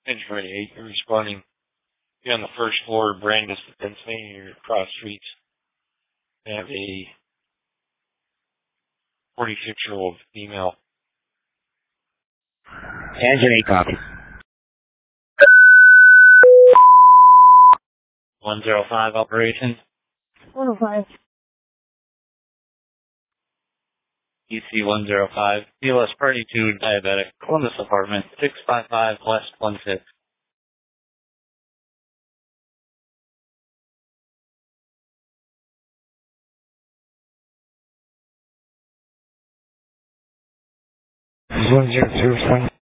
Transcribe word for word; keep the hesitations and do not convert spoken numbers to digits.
Page forty-eight, you're responding. You're on the first floor of Brandis, Pennsylvania. You're across streets. You have a forty-six-year-old female. Anthony, copy. one zero five operation. one oh five. E C one zero five. P L S Party two, diabetic. Columbus apartment, six five five West one six. one zero two five.